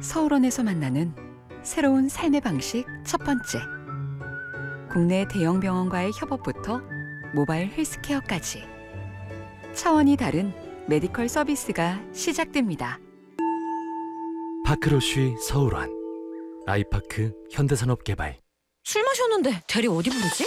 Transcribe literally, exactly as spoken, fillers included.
서울원에서 만나는 새로운 삶의 방식 첫 번째. 국내 대형 병원과의 협업부터 모바일 헬스케어까지 차원이 다른 메디컬 서비스가 시작됩니다. 파크로쉬 서울원, 아이파크 현대산업개발. 술 마셨는데 대리 어디 부르지?